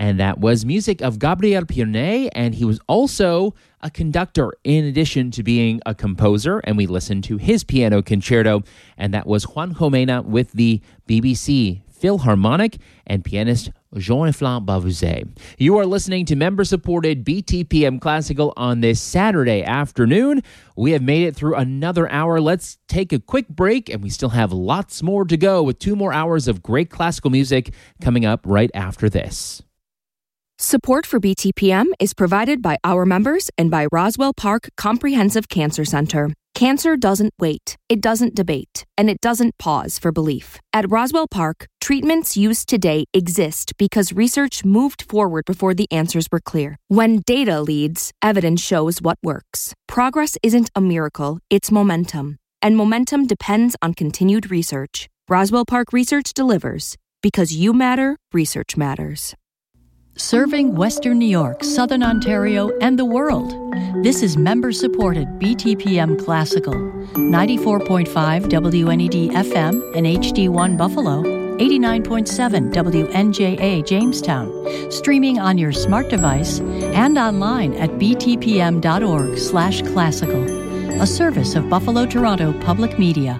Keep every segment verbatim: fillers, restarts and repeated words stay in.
And that was music of Gabriel Pionet, and he was also a conductor in addition to being a composer, and we listened to his piano concerto, and that was Juan Jomena with the B B C Philharmonic and pianist Jean-Eflin Bavouzet. You are listening to member-supported B T P M Classical on this Saturday afternoon. We have made it through another hour. Let's take a quick break, and we still have lots more to go with two more hours of great classical music coming up right after this. Support for B T P M is provided by our members and by Roswell Park Comprehensive Cancer Center. Cancer doesn't wait, it doesn't debate, and it doesn't pause for belief. At Roswell Park, treatments used today exist because research moved forward before the answers were clear. When data leads, evidence shows what works. Progress isn't a miracle, it's momentum. And momentum depends on continued research. Roswell Park Research delivers. Because you matter, research matters. Serving Western New York, Southern Ontario, and the world. This is member-supported B T P M Classical, ninety-four point five W N E D F M and H D one Buffalo, eighty-nine point seven W N J A Jamestown, streaming on your smart device and online at btpm.org slash classical, a service of Buffalo Toronto Public Media.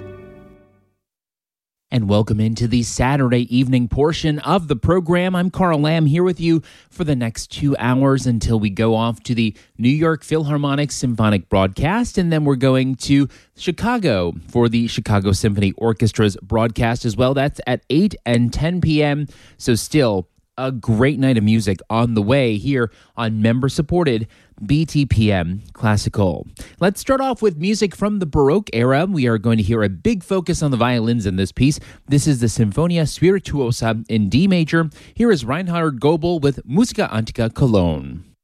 And welcome into the Saturday evening portion of the program. I'm Carl Lamb here with you for the next two hours until we go off to the New York Philharmonic Symphonic broadcast, and then we're going to Chicago for the Chicago Symphony Orchestra's broadcast as well. That's at eight and ten p.m., so still a great night of music on the way here on member-supported B T P M Classical. Let's start off with music from the Baroque era. We are going to hear a big focus on the violins in this piece. This is the Sinfonia Spirituosa in D major. Here is Reinhard Goebel with Musica Antica Cologne.